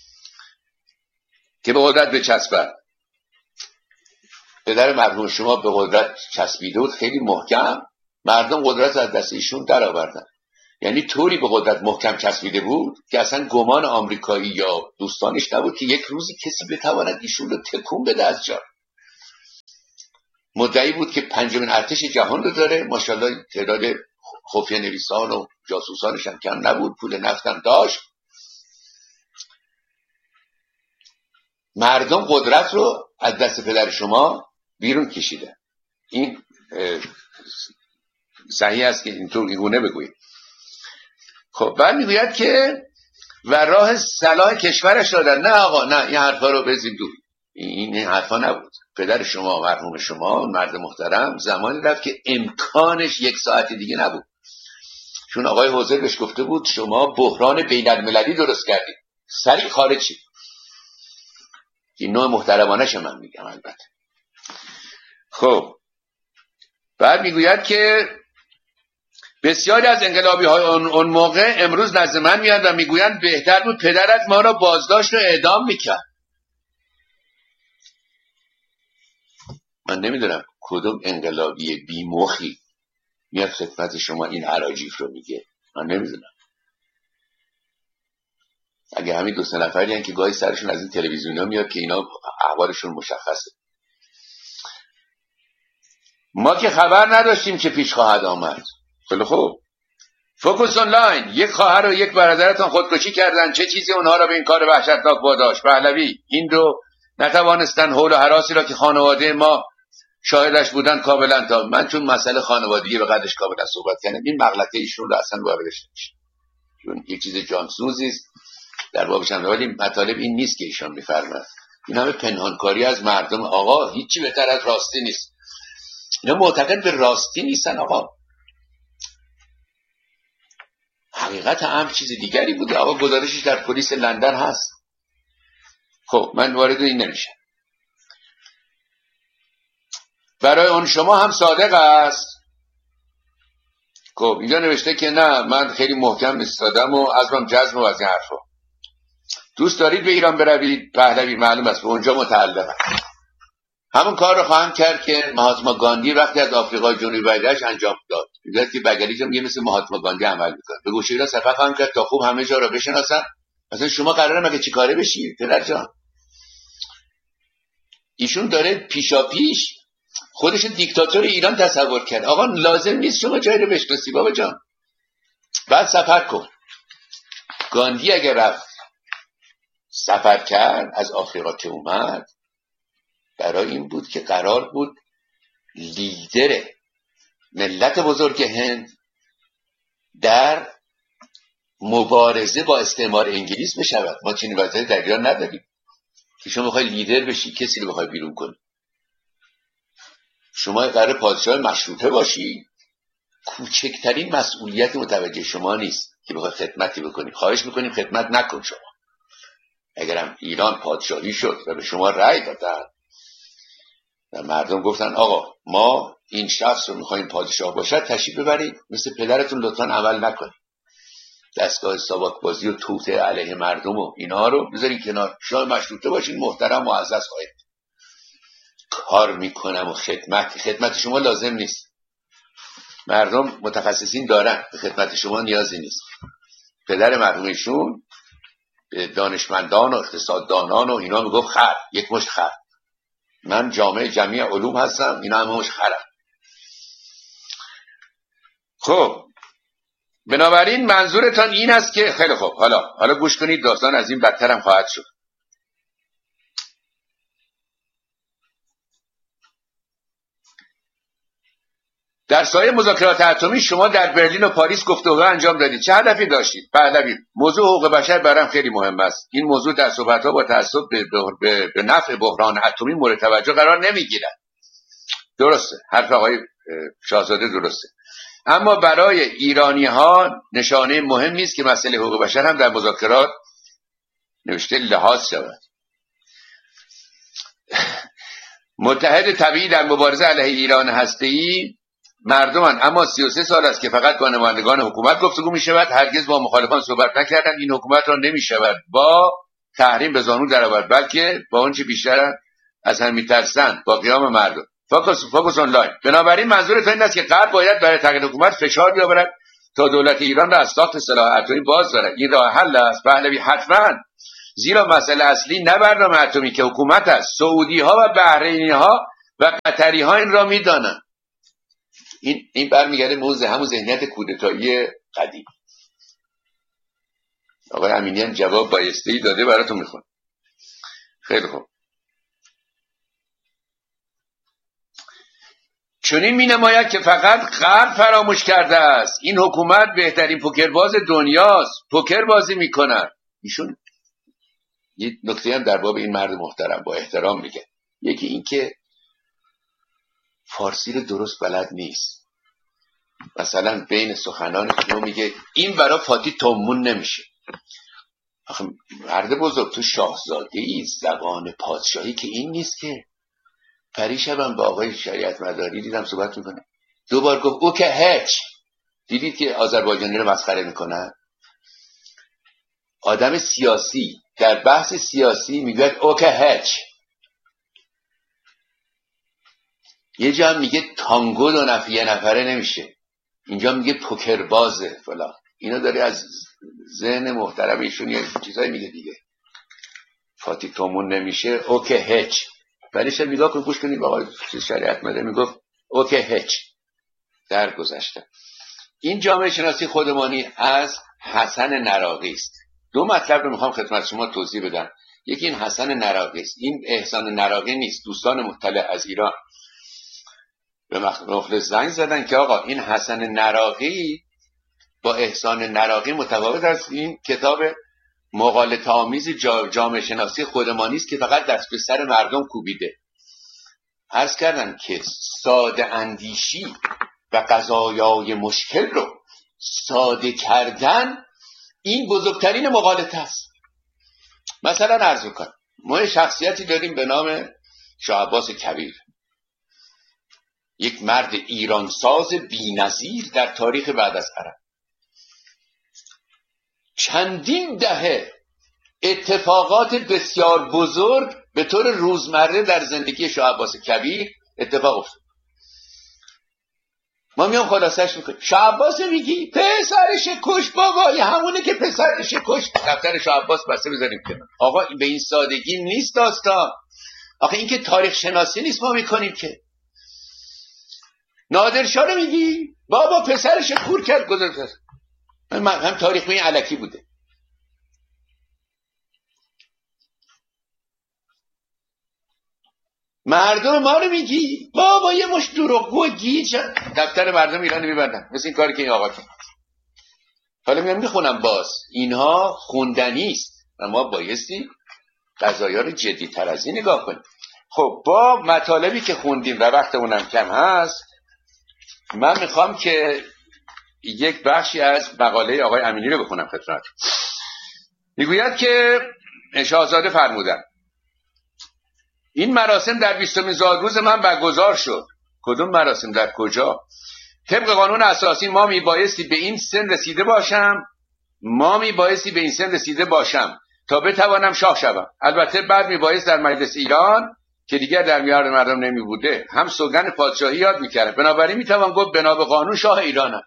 A: که به قدرت بچسبه. پدر مرحوم شما به قدرت چسبیده بود خیلی محکم، مردم قدرت از دست ایشون در آوردن. یعنی طوری به قدرت محکم چسبیده بود که اصلا گمان آمریکایی یا دوستانش نبود که یک روزی کسی بتواند ایشون رو تکون بده از جا. مدعی بود که پنجمین ارتش جهان رو داره، ماشاءالله تعداد خفیه نویسان و جاسوسانش هم کم نبود، پول نفت هم داشت. مردم قدرت رو از دست پدر شما بیرون کشیده. این صحیح است که اینطور اینگونه بگوییم. خب بعد میگوید که و راه صلاح کشورش دادن. نه آقا، نه، این حرفا رو بزیم دور. این حرفا نبود. پدر شما، مرحوم شما، مرد محترم، زمانی رفت که امکانش یک ساعت دیگه نبود. چون آقای حوزه بهش گفته بود شما بحران بین المللی درست کردید، سریع خارج شید. این نوع محترمانش من میگم البته. خب بعد میگوید که بسیاری از انقلابی های اون موقع امروز نزد من میاد و میگویند بهتر بود پدرت ما را بازداشت و اعدام میکرد. من نمیدونم کدوم انقلابی بیمخی میاد خدمت شما این اراجیف رو میگه. من نمیدونم. اگه همین 2-3 نفری هستن که گاهی سرشون از این تلویزیون‌ها میاد که اینا احوالشون مشخصه. ما که خبر نداشتیم چه پیش خواهد آمد. خیلی خوب. فوکوس آنلاین، یک خواهر و یک برادرتان خودکشی کردن، چه چیزی اونها را به این کار وحشتناک واداشت؟ پهلوی، این رو نتوانستن حول و هراسی را که خانواده ما شاهدش بودن کاملا تا من چون مسئله خانوادگی به قدرش کاملا صحبت کردم، این مغلطه ایشون رو اصلا واردش نمیشه. چون یک چیز جانسوزی است در بابش هم، ولی مطالب این نیست که ایشان میفرماید. این همه پنهانکاری از مردم. آقا هیچی بهتر از راستی نیست. اینا معتقد به راستی نیستن آقا. حقیقت هم چیز دیگری بوده. آقا گزارشش در پلیس لندن هست. خب من وارد این نمیشه. برای اون شما هم صادق است. خب اینجا نوشته که نه، من خیلی محکم استادم و عزمم جزم و از این حرفا. دوست دارید به ایران بروید؟ پهلوی، معلوم است به اونجا متعلقم. همون کار رو خواهم کرد که مهاتما گاندی وقتی از آفریقای جنوبی برگشت انجام داد. میگه که بگلیش هم مثل مهاتما گاندی عمل میکنه. به گوشه ایران سفر خواهم کرد تا خوب همه جا رو بشناسن. مثلا شما قراره مگه چیکاره بشی پدر جان؟ ایشون داره پیشاپیش خودش دیکتاتور ایران تصور کرد. آقا لازم نیست شما جایی رو بشناسی بابا جان. بعد سفر کن. گاندی اگر رفت سفر کرد از آفریقا که اومد، برای این بود که قرار بود لیدر ملت بزرگ هند در مبارزه با استعمار انگلیس بشود. ما چنین وضعی در ایران نداریم که شما بخوای لیدر بشی کسی رو بخوای بیرون کنی. شما قرار پادشاه مشروطه باشی، کوچکترین مسئولیت متوجه شما نیست که بخوای خدمتی بکنی. خواهش میکنیم خدمت نکن. شما اگرم ایران پادشاهی شد و به شما رأی دادن و مردم گفتن آقا ما این شخص رو میخوایم پادشاه باشد، تشریف ببرید، مثل پدرتون لطفاً عمل نکنید. دستگاه ساواک بازی و توطئه علیه مردم و اینا رو بذارین کنار. شما مشروطه باشین، محترم معزز خواهید. کار میکنم و خدمت شما لازم نیست. مردم متخصصین دارن، به خدمت شما نیازی نیست. پدر مرحومشون به دانشمندان و اقتصاددانان و اینا میگفت خر، یک مشت خر. من جامعه جمعی علوم هستم، اینا همه مشت خرم. خب بنابراین منظورتان این است که خیلی خوب، حالا گوش کنید، داستان از این بدتر هم خواهد شد. در سایه مذاکرات اتمی شما در برلین و پاریس گفتگو انجام دادید. چه هدفی داشتید؟ پهلوی، موضوع حقوق بشر برام خیلی مهم است. این موضوع در صحبت‌ها با تعصب به نفع بحران اتمی مورد توجه قرار نمیگیرد. درسته، حرف آقای شاهزاده درسته. اما برای ایرانی‌ها نشانه مهمی است که مسئله حقوق بشر هم در مذاکرات نوشته لحاظ شود. متحد طبیعی در مبارزه علیه ایران هسته‌ای مردمان، اما 33 سال است که فقط با نمایندگان حکومت گفتگو می شود، هرگز با مخالفان صحبت نکردند. این حکومت را نمی شود با تحریم به زانو درآورد، بلکه با اون چه بیشتر از هم میترسند، با قیام مردم. فوکس آنلاین. بنابراین منظور تو این است که غرب باید برای تغییر حکومت فشار بیاورد تا دولت ایران را از ساخت سلاح اتمی باز دارد. این راه حل است پهلوی، حتما، زیرا مسئله اصلی نه برنامه اتمی که حکومت است. سعودی ها و بحرینی ها و قطری ها این را میدانند. این برمیگرده موضوع همون ذهنیت کودتایی قدیم. آقای امینی هم جواب بایسته‌ای داده، براتون میخونم. خیلی خوب. چنین مینماید که فقط غرب فراموش کرده است این حکومت بهترین پوکرباز دنیاست، پوکر بازی میکند. ایشون یه نکته هم در باب این مرد محترم با احترام میگه. یکی این که فارسی رو درست بلد نیست. مثلا بین سخنان شما میگه این برای فاتی تومون نمیشه. آخه مرد بزرگ، تو شاهزاده ای، زبان پادشاهی که این نیست که. پریشبم با آقای شریعت مداری دیدم صحبت میکنه، دوبار گفت او که هیچ. دیدید که آذربایجانی رو مسخره میکنن؟ آدم سیاسی در بحث سیاسی میگه او که هیچ. یه جا هم میگه تانگو یه نفره نمیشه، اینجا میگه پوکر بازه فلان. اینا داره از ذهن محترم ایشون یه چیزایی میگه دیگه. فاتی تومون نمیشه، او که هیچ. ولیش نگاه کن، گوش کنید آقای شریعت مداری میگفت او که هیچ. در گذشته این جامعه شناسی خودمانی از حسن نراقی است. دو مطلب رو میخوام خدمت شما توضیح بدم. یکی این حسن نراقی است، این احسان نراقی نیست. دوستان مطلع از ایران به مخلص زنگ زدن که آقا این حسن نراقی با احسان نراقی متفاوت است. این کتاب مغالطه آمیز جامعه شناسی خودمانی است که فقط دست به سر مردم کوبیده. عرض کردن که ساده اندیشی و قضایای مشکل رو ساده کردن این بزرگترین مغالطه است. مثلا عرض کنم، ما شخصیتی داریم به نام شاه عباس کبیر، یک مرد ایرانساز بی‌نظیر در تاریخ بعد از عرب. چندین دهه اتفاقات بسیار بزرگ به طور روزمره در زندگی شاه عباس کبیر اتفاق افتاد. ما میام خلاصش میکنیم. شاه عباس میگی پسرش کش، بابا یه همونه که پسرش کش. دفتر شاه عباس بسته بذاریم کنار. آقا به این سادگی نیست داستان. آخه این که تاریخ شناسی نیست ما میکنیم که. نادرشاه رو میگی بابا پسرش کور کرد گذاشت. هم تاریخ این علکی بوده. مردم ما رو میگی بابا یه مش دروغگو گیج. دفتر مردم ایران میبندن مثل این کاری که این آقا کرد. حالا میام میخونم باز اینها خوندنی است و ما بایستی قضایا رو جدی تر از این نگاه کنیم. خب با مطالبی که خوندیم و وقتمونم کم هست، من میخوام که یک بخشی از مقاله آقای امینی رو بخونم خدمت. میگوید که شاهزاده فرمودن این مراسم در 20مین زادروز من برگزار شد. کدوم مراسم؟ در کجا؟ طبق قانون اساسی ما میبایستی به این سن رسیده باشم تا بتوانم شاه شوم. البته بعد میبایست در مجلس ایران که دیگر در میان مردم نمی بوده هم سوگند پادشاهی یاد میکردم. بنابراین میتوان گفت بنا به قانون شاه ایرانم.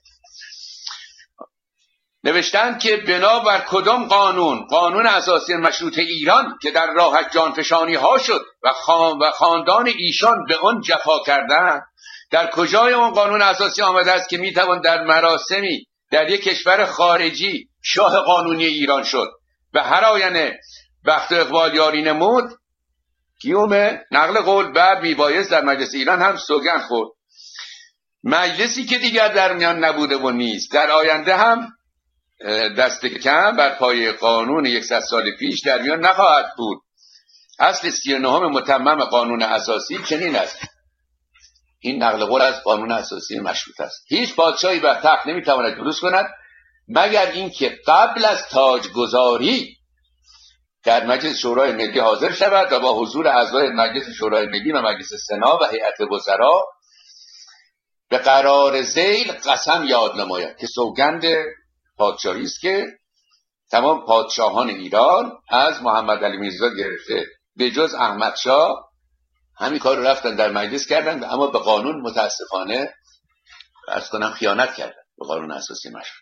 A: نوشتن که بنابر کدام قانون اساسی مشروطه ایران که در راهش جانفشانی ها شد و خاندان ایشان به آن جفا کردند، در کجای اون قانون اساسی آمده است که میتوان در مراسمی در یک کشور خارجی شاه قانونی ایران شد و هر آینه بخت و اقبال یاری نمود؟ گیوم نقل قول بعد میبایست در مجلس ایران هم سوگند خورد. مجلسی که دیگر در میان نبوده و نیست در آینده هم دست کم بر پای قانون 100 سال پیش در میان نخواهد بود. اصل 39 متمم قانون اساسی چنین است. این نقل قول از قانون اساسی مشروطه است. هیچ پادشاهی بر تخت نمیتواند جلوس کند مگر اینکه قبل از تاجگذاری در مجلس شورای ملی حاضر شود و با حضور اعضای مجلس شورای ملی و مجلس سنا و هیئت وزرا به قرار ذیل قسم یاد نماید که سوگند پادشاهی است که تمام پادشاهان ایران از محمد علی میرزا گرفته به جز احمد شاه همین کار رو رفتن در مجلس کردن، اما به قانون متاسفانه عرض کنم خیانت کردن، به قانون اساسی مشروط.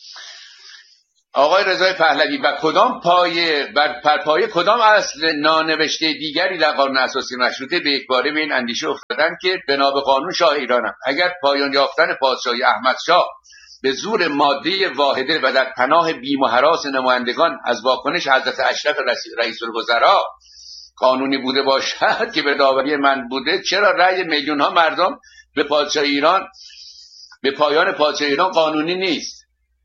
A: آقای رضای پهلوی و کدام پایه بر پایه کدام اصل نانوشته دیگری در قانون اساسی مشروطه به یکباره به این اندیشه افتادن که بنا به قانون شاه ایرانم اگر پایان یافتن پادشاهی احمد شاه به زور ماده واحده و در پناه بیم و هراس نمایندگان از واکنش حضرت اشرف رئیس الوزراء قانونی بوده باشد که به داوری من بوده، چرا رأی میلیون ها مردم به پادشاهی ایران به پایان پادشاهی ایران قانونی نیست؟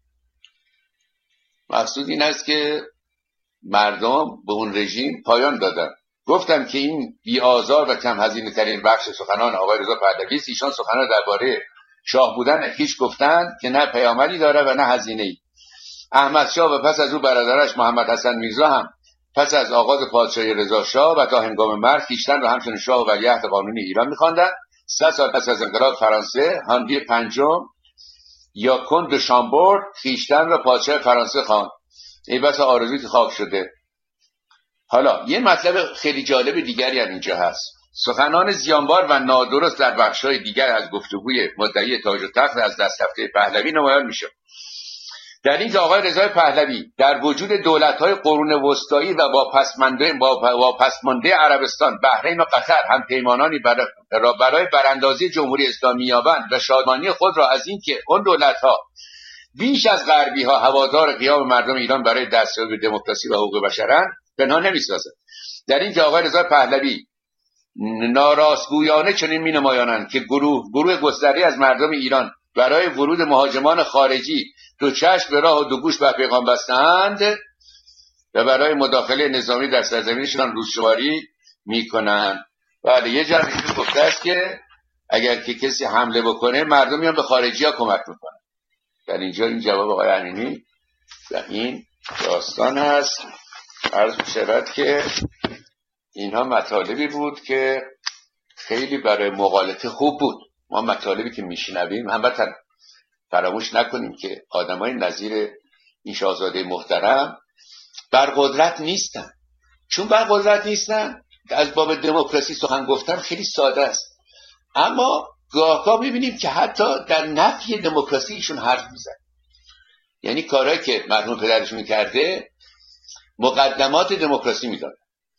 A: مقصود این است که مردم به اون رژیم پایان دادن. گفتم که این بی‌آزار و کم هزینه ترین بخش سخنان آقای رضا پهلوی است. ایشان سخنان درباره شاه بودن خویش گفتند که نه پیامدی داره و نه هزینه‌ای. احمد شاه و پس از او برادرش محمد حسن میرزا هم پس از آغاز پادشاهی رضا شاه و تا هنگام مرگ خویشتن را همچون شاه و ولیعهد قانونی ایران می‌خواندند. 100 سال پس از انقلاب فرانسه هانری پنجم یا کند دو شامبورد خویشتن را پادشاه فرانسه خواند. ای بس آرزویی که خاک شده. حالا یه مطلب خیلی جالب دیگری هم اینجا هست. سخنان زیانبار و نادرست در بخش‌های دیگر از گفتگوی مدعی تاج و تخت از دست‌رفته پهلوی نمایان میشه. در این که آقای رضای پهلوی در وجود دولت‌های قرون وسطایی و واپسمانده عربستان، بحرین و قطر هم پیمانانی برای براندازی جمهوری اسلامی یابند و شادمانی خود را از این که اون دولت‌ها بیش از غربی‌ها هوادار قیام مردم ایران برای دستیابی به دموکراسی و حقوق بشرند پنهان نمی‌سازد. در این که آقای رضای پهلوی ناراستگویانه چنین می‌نمایانند که گروه گسترده از مردم ایران برای ورود مهاجمان خارجی دو چشم به راه و دو گوش بر پیغام بستند و برای مداخله نظامی در سرزمینشان روزشماری میکنند. بله، یه جمعی گفته است که اگر که کسی حمله بکنه مردم میان به خارجی ها کمک میکنن. در اینجا این جواب آقای امینی در این داستان هست. عرض می‌شود که اینها مطالبی بود که خیلی برای مقالطه خوب بود. ما مطالبی که میشنویم البته فراموش نکنیم که آدمای نظیر این شاهزاده محترم بر قدرت نیستن. چون بر قدرت نیستن از باب دموکراسی سخن گفتن خیلی ساده است، اما گاهگاه میبینیم که حتی در نفی دموکراسی ایشون حرف میزن. یعنی کارهایی که مرحوم پدرشون میکرده مقدمات دموکراسی میداد.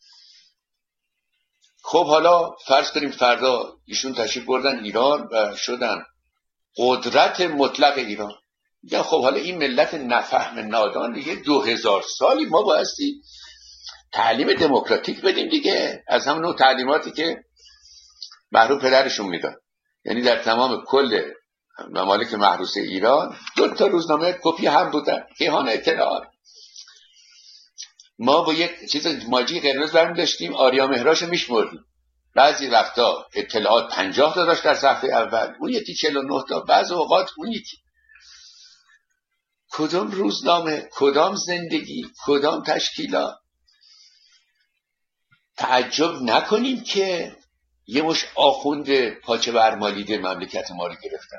A: خب حالا فرض کنیم فردا ایشون تشریف بردن ایران و شدن قدرت مطلق ایران. یا خب حالا این ملت نفهم نادان دیگه 2000 سالی ما بایستی تعلیم دموکراتیک بدیم دیگه، از همون نوع تعلیماتی که مرحوم پدرشون میداد. یعنی در تمام کل ممالک محروسه ایران 2 روزنامه کپی هم بودن، کیهان اطلاعات. ما با یک چیز ماجی قرمز برمی داشتیم، آریا مهراشو میشمردیم. بعضی وقتا اطلاعات 50 تا داشت در صفحه اول، اون یکی 49 تا، بعض اوقات اون یکی. کدام روزنامه، کدام زندگی، کدام تشکیلات؟ تعجب نکنیم که یه مش آخوند پاچه برمالیده مملکت ما رو گرفتن.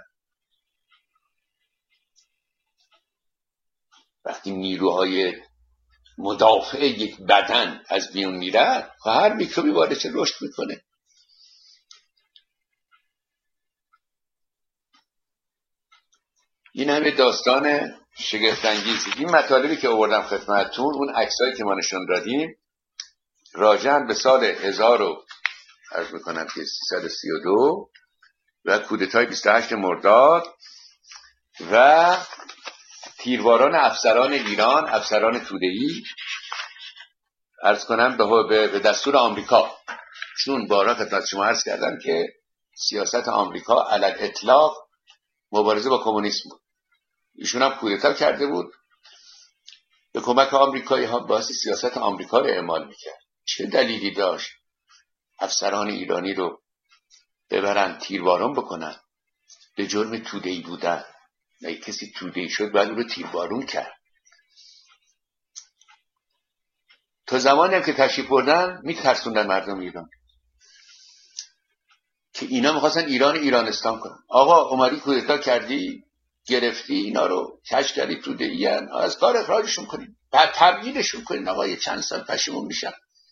A: وقتی نیروهای مدافع یک بدن از میون میرن، هر میکروبی وارد رشد میکنه. این همه داستان شگفت انگیزی. این مطالبی که آوردم خدمتتون، اون عکسایی که ما نشون دادیم راجعن به سال 1332 و کودتای 28 مرداد و تیرواران افسران ایران، افسران توده‌ای، عرض کنم به دستور آمریکا. چون بارها خدمت شما عرض کردم که سیاست آمریکا علی الاطلاق مبارزه با کمونیسم بود. ایشون هم کودتا کرده بود، به کمک آمریکایی ها باعث سیاست آمریکا رو اعمال میکرد. چه دلیلی داشت افسران ایرانی رو ببرن تیرواران بکنن به جرم توده‌ای بودن؟ نه، کسی توده‌ای شد باید او رو تیروارون کرد. تا زمانی هم که تشریف بردن میترسوندن مردم ایران که اینا میخواستن ایرانستان کنن. آقا اومدی کودتا کردی، گرفتی اینا رو، کش کردی توده این، از کار اخراجشون کنین، بعد تبدیلشون کنین. آقا یه چند سال پشیمون میشن.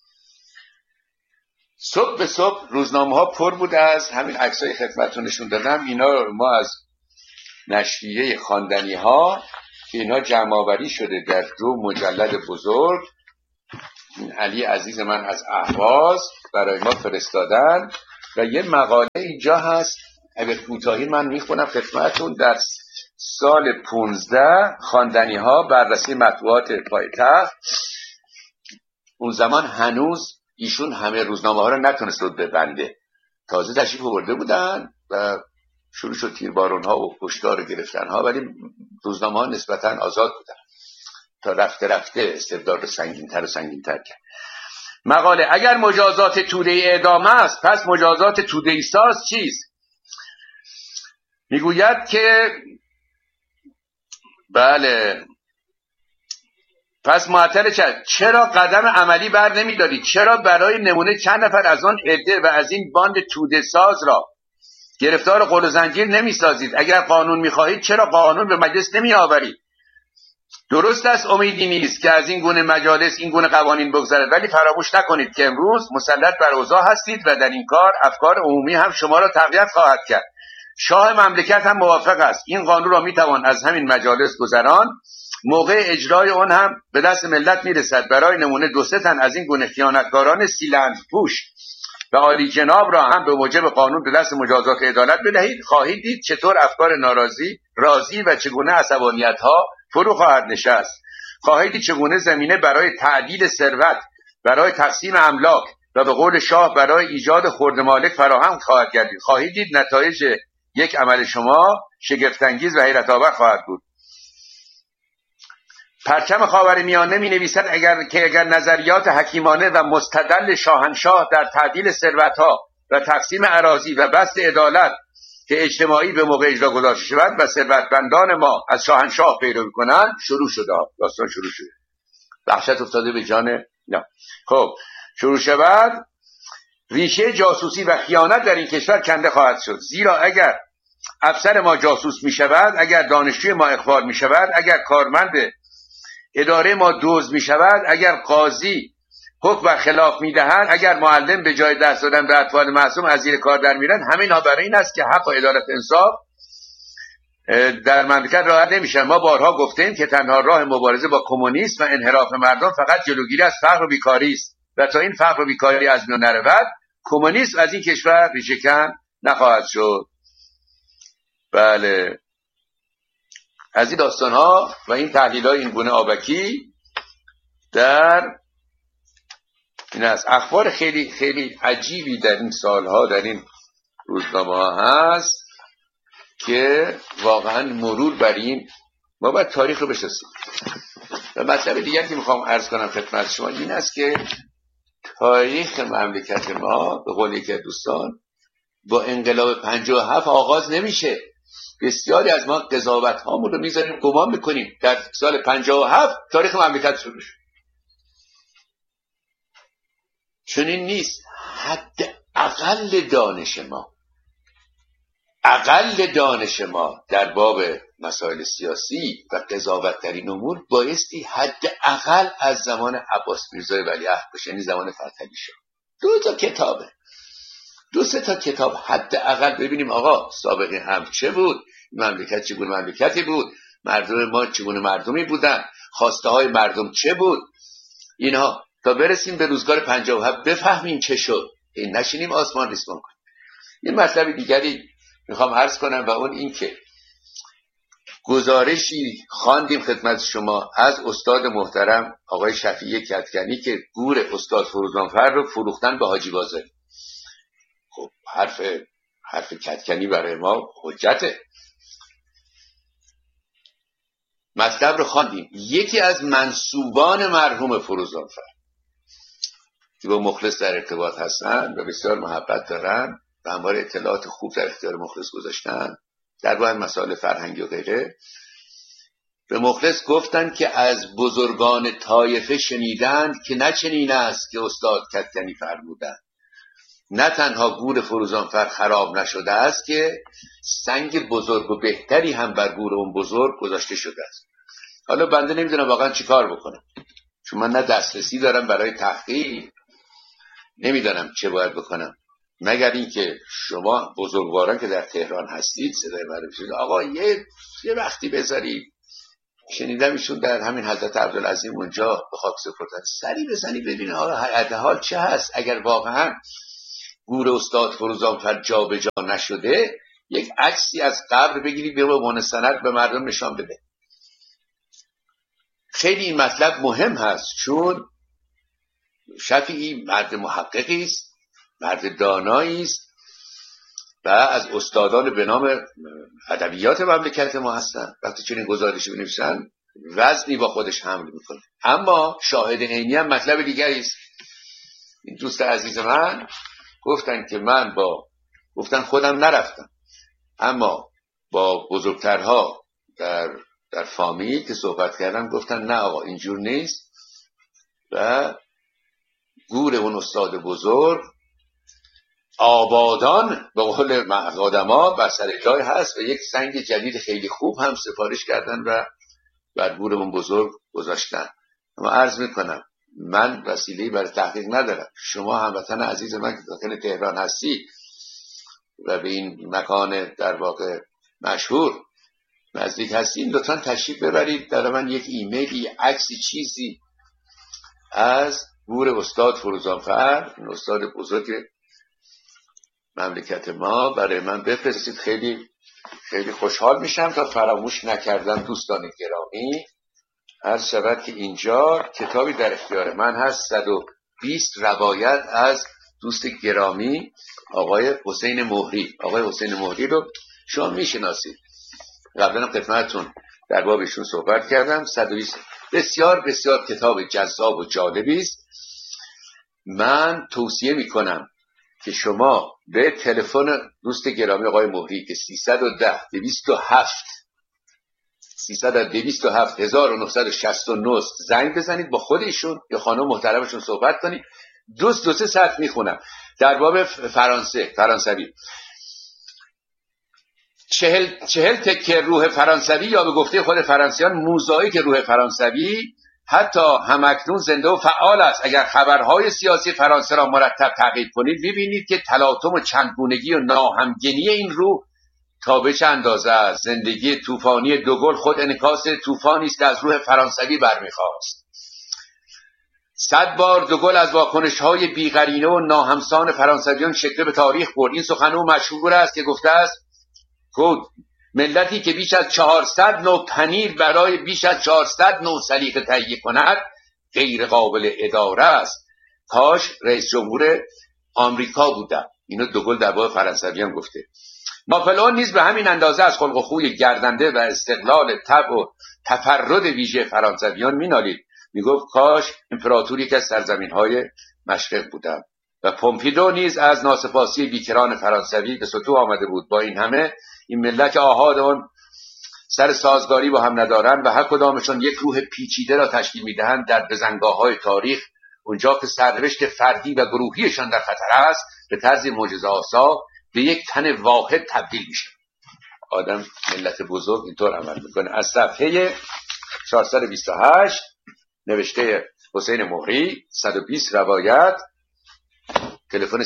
A: صبح به صبح روزنامه ها پر بود از همین عکسای خدمتتون نشون دادم. اینا رو ما از نشریه خواندنی ها که اینا جمع آوری شده در 2 مجلد بزرگ، علی عزیز من از اهواز برای ما فرستادن و یه مقاله اینجا هست. اگر کوتاهی من میخونم خدمتتون. در سال 15 خواندنی ها بررسی مطبوعات پایتخت، اون زمان هنوز ایشون همه روزنامه ها رو نتونست رو ببنده، تازه تشریف آورده بودن و شروع شد تیربارون ها و کشتار گرفتن ها، ولی روزنامه ها نسبتا آزاد بودن تا رفته رفته استبداد رو سنگین‌تر و سنگین‌تر کرد. مقاله: اگر مجازات توده‌ای اعدام است، پس مجازات توده‌ای ساز چیست؟ میگوید که بله، پس معطل چرا قدم عملی بر نمی‌دارید؟ چرا برای نمونه چند نفر از آن عده و از این باند توده ساز را گرفتار قل و زنجیر نمی‌سازید؟ اگر قانون می‌خواهید چرا قانون به مجلس نمی‌آورید؟ درست است امیدی نیست که از این گونه مجالس این گونه قوانین بگذرد، ولی فراموش نکنید که امروز مسلط بر اوضاع هستید و در این کار افکار عمومی هم شما را تقویت خواهد کرد. شاه مملکت هم موافق است. این قانون را میتوان از همین مجالس گذران، موقع اجرای آن هم به دست ملت میرسد. برای نمونه 2-3 تن از این گونه خیانتکاران سیلند پوش و عالی جناب را هم به موجب قانون به دست مجازات عدالت بدهید. خواهید دید چطور افکار راضی و چگونه عصبانیت ها فرو خواهد نشست. خواهید دید چگونه زمینه برای تعدیل ثروت، برای تقسیم املاک و به قول شاه برای ایجاد خرد مالک فراهم خواهد گردید. خواهید دید نتایج یک عمل شما شگفت‌انگیز و حیرت آور خواهد بود. پرچم خاورمیانه می نویسد اگر نظریات حکیمانه و مستدل شاهنشاه در تعدیل ثروت‌ها و تقسیم اراضی و بسط عدالت که اجتماعی به موقع اجرا گذاشته شود و ثروتمندان ما از شاهنشاه پیروی کنند، شروع شده. داستان شروع شده. وحشت افتاده به جان نه. خب شروع شود. ریشه جاسوسی و خیانت در این کشور کنده خواهد شد، زیرا اگر افسر ما جاسوس می شود، اگر دانشجوی ما اخوان می شود، اگر کارمند اداره ما دزد می شود، اگر قاضی حکم و خلاف می دهند، اگر معلم به جای دست دادن به اطفال معصوم از زیر کار در میرن، همین ها برای این است که حق و عدالت انصاف در مملکت رعایت نمیشن. ما بارها گفتیم که تنها راه مبارزه با کمونیسم و انحراف مردم فقط جلوگیری از فقر و بیکاری است و تا این فقر و بیکاری از میان نرود، کمونیسم از این کشور ریشه‌کن نخواهد شد. بله، از این داستان ها و این تحلیل های این گونه آبکی در این از اخبار خیلی خیلی عجیبی در این سالها در این روزنامه ها هست که واقعا مرور بر این ما باید تاریخ رو بشناسیم. و مطلب دیگری که میخوام عرض کنم خدمت شما این است که تاریخ مملکت ما به قول یکی از دوستان با انقلاب 57 آغاز نمیشه. بسیاری از ما قضاوت هامون رو میذاریم گمان میکنیم در سال 57 تاریخ مملکت شروع شد. چنین نیست. حد اقل دانش ما در باب مسائل سیاسی و قضاوت در این امور بایستی حداقل از زمان عباس میرزا ولیعهد باشه، یعنی زمان فتحعلی شاه. 2-3 تا کتاب حداقل ببینیم آقا سابقه هم چه بود، مملکت چگونه مملکتی بود، مردم ما چگونه مردمی بودن، خواسته های مردم چه بود، اینها تا برسیم به روزگار 57 بفهمیم چه شد. این نشینیم آسمان ریسمان کنیم. این مطلب دیگری میخوام عرض کنم و اون این که گزارشی خواندیم خدمت شما از استاد محترم آقای شفیعی کدکنی که گور استاد فروزانفر رو فروختن به حاجی بازاری. خب حرف کدکنی برای ما حجته. مطلب رو خواندیم. یکی از منسوبان مرحوم فروزانفر که با مخلص در ارتباط هستن و بسیار محبت دارن و همواره اطلاعات خوب در اختیار مخلص گذاشتن در باره مسائل فرهنگی و غیره، به مخلص گفتند که از بزرگان طایفه شنیدند که نه چنین است که استاد کدکنی فرمودند. نه تنها گور فروزانفر خراب نشده است که سنگ بزرگ و بهتری هم بر گور اون بزرگ گذاشته شده است. حالا بنده نمیدونم واقعا چی کار بکنم، چون من نه دسترسی دارم برای تحقیق، نمیدانم چه باید بکنم، مگر اینکه شما بزرگواران که در تهران هستید صدای من بشید آقا یه وقتی بذارید. شنیدم ایشون در همین حضرت عبدالعظیم اونجا به خاک سپردن، سری بزنی ببینه آقا حال چه هست. اگر واقعا گور استاد فروزانفر جا به جا نشده، یک عکسی از قبر بگیری به عنوان سند به مردم نشان بده. خیلی این مطلب مهم هست، چون شفیعی مرد محققی است، مرد دانایی است و از استادان به نام ادبیات مملکت ما هستن. وقتی چنین گزارشی بنویسن وزنی با خودش حمل میکنه. اما شاهد عینی هم مطلب دیگری است. این دوست عزیز من گفتن که گفتن خودم نرفتم، اما با بزرگترها در فامیل که صحبت کردم گفتن نه آقا اینجور نیست و گور اون استاد بزرگ آبادان به قول آدما بر سر جای هست و یک سنگ جدید خیلی خوب هم سفارش کردن و بر گور اون بزرگ گذاشتن. اما عرض میکنم من وسیله‌ای برای تحقیق ندارم. شما هموطن عزیز من که داخل تهران هستی و به این مکان در واقع مشهور نزدیک هستین، لطفا تشریف ببرید. در من یک ایمیلی، عکسی، چیزی از گور استاد فروزانفر، این استاد بزرگ مملکت ما، برای من بفرستید. خیلی خیلی خوشحال میشم. تا فراموش نکردم دوستان گرامی، عرض شود که اینجا کتابی در اختیار من هست، 120 روایت از دوست گرامی آقای حسین مهری. آقای حسین مهری رو شما میشناسید، قبلا خدمتتون در بابشون صحبت کردم. 120 بسیار بسیار کتاب جذاب و جالبی است. من توصیه میکنم که شما به تلفن دوست گرامی آقای مهری که 310 1969 زنگ بزنید، با خود ایشون یا خانم محترمشون صحبت کنید. دو سه ساعت میخونم در باب فرانسوی. 40 تکه روح فرانسوی، یا به گفته خود فرانسیان موزاییک روح فرانسوی، حتی همکنون زنده و فعال است. اگر خبرهای سیاسی فرانسه را مرتب تعقیب کنید می‌بینید که تلاطم و چندگونگی و ناهمگنی این روح تا به چه اندازه است. زندگی طوفانی دوگل خود انعکاس طوفانی است که از روح فرانسوی برمیخواست. 100 بار دوگل از واکنش‌های بی‌قرینه و ناهمسان فرانسویان شکل به تاریخ برد. این سخن او مشهور است که گفته است ملتی که بیش از 400 نوع پنیر برای بیش از 400 نوع سلیقه تهیه کند غیر قابل اداره است. کاش رئیس جمهور آمریکا بودم. اینو دوگل در باب فرانسویان گفته. ناپلئون نیز به همین اندازه از خلق و خوی گردنده و استقلال طبع و تفرد ویژه فرانسویان مینالید. میگفت کاش امپراتوری که از سرزمین‌های مشرق بودم. و پومپیدو نیز از ناسپاسی بیکران فرانسوی به سطوح آمده بود. با این همه این ملت آحاد آن سر سازگاری با هم ندارند و هر کدامشون یک روح پیچیده را تشکیل میدهند. در بزنگاه‌های تاریخ اونجا که سرنوشت فردی و گروهیشان در خطر است، به طرز معجزه‌آسا به یک تن واحد تبدیل میشه. آدم ملت بزرگ اینطور عمل میکنه. از صفحه 428 نوشته حسین مهری، 120 روایت، تلفن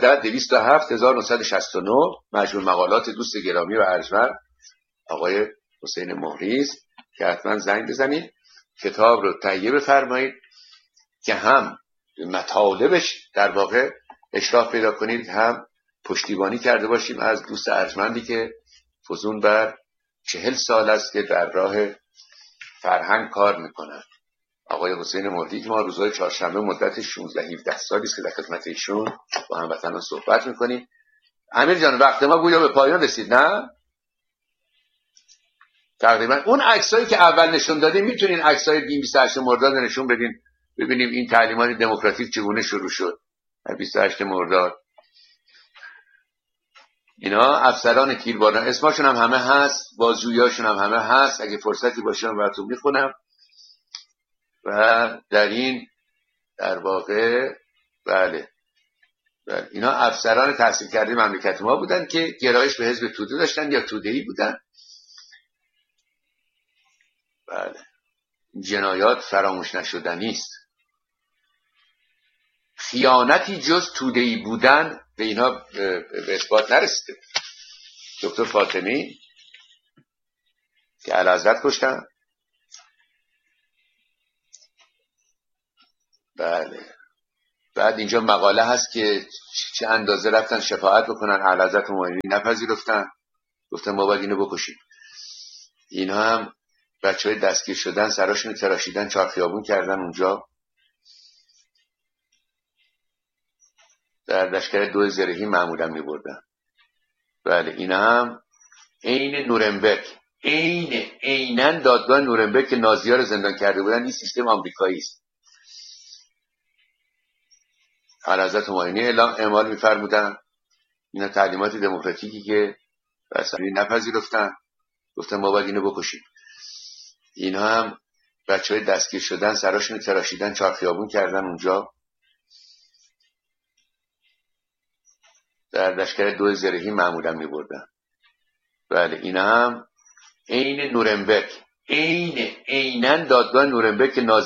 A: 310-207-1969، مجموع مقالات دوست گرامی و ارجمند آقای حسین مهری است که حتما زنگ بزنید، کتاب رو تهیه بفرمایید که هم مطالبش در واقع اشراف پیدا کنید، هم پشتیبانی کرده باشیم از دوست ارجمندی که فزون بر 40 سال است که در راه فرهنگ کار میکنند. آقای حسین مهری که ما روزهای چهارشنبه مدت 16-17 سالی است که در خدمت ایشون با هموطنان صحبت میکنیم. امیر جان وقت ما گویا به پایان رسید، نه؟ تقریبا اون عکسایی که اول نشون دادیم میتونین عکسای 28 مرداد نشون بدین ببینیم این تعلیمات دموکراتیک چگونه شروع شد. 28 مرداد اینا افسران تیرباران، اسمشون هم همه هست، بازجوییاشون هم همه هست، اگه فرصتی باشه من براتون میخونم. و در این در واقع بله اینا افسران تحصیل کرده مملکت ما بودن که گرایش به حزب توده داشتن یا توده‌ای بودن. بله جنایات فراموش نشدنی است. خیانتی جز توده‌ای بودن به اینا به اثبات نرسیده. دکتر فاطمی که اعلیحضرت کشتن. بله بعد اینجا مقاله هست که چه اندازه رفتن شفاعت بکنن، اعلیحضرت مومنین نپذیرفتن، گفتن ما باید اینو بکشیم. اینا هم بچهای دستگیر شدن سراشون تراشیدن، چارخیابون کردن اونجا. در لشکر 2 زرهی معمولا می‌بردن. بله اینا هم عین نورنبرگ، عیناً دادگاه نورنبرگ که نازی‌ها رو زندان کرده بودن، این سیستم آمریکایی است. اعلیحضرت همایونی اعمال می‌فرمودن، اینا تعلیمات دموکراتیکی که اصلا نپذیرفتن، گفتن ما باید اینو بکشیم. اینا هم بچهای دستگیر شدن سراشون تراشیدن، چارخیابون کردن اونجا. در لشکر 2 زرهی معمولا می‌بردن. بله اینا هم عین نورنبرگ، عیناً دادگاه نورنبرگ که